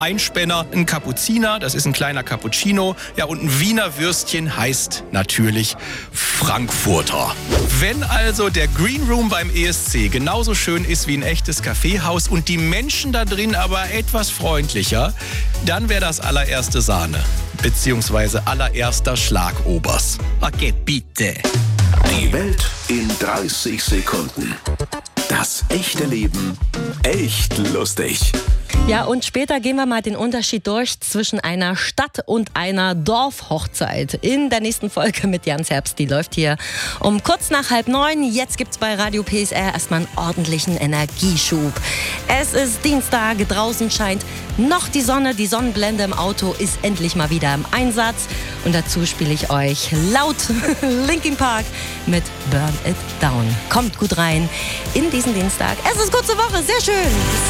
Einspänner, ein Kapuziner, das ist ein kleiner Cappuccino. Ja, und ein Wiener Würstchen heißt natürlich Frankfurter. Wenn also der Green Room beim ESC genauso schön ist wie ein echtes Kaffeehaus und die Menschen da drin aber etwas freundlicher, dann wäre das allererste Sahne, beziehungsweise allererster Schlagobers. Okay, bitte. Die Welt in 30 Sekunden. Das echte Leben echt lustig. Ja, und später gehen wir mal den Unterschied durch zwischen einer Stadt- und einer Dorfhochzeit. In der nächsten Folge mit Jans Herbst. Die läuft hier um kurz nach 8:30. Jetzt gibt's bei Radio PSR erstmal einen ordentlichen Energieschub. Es ist Dienstag, draußen scheint noch die Sonne. Die Sonnenblende im Auto ist endlich mal wieder im Einsatz. Und dazu spiele ich euch laut Linkin Park mit Burn It Down. Kommt gut rein in diesen Dienstag. Es ist kurze Woche, sehr schön.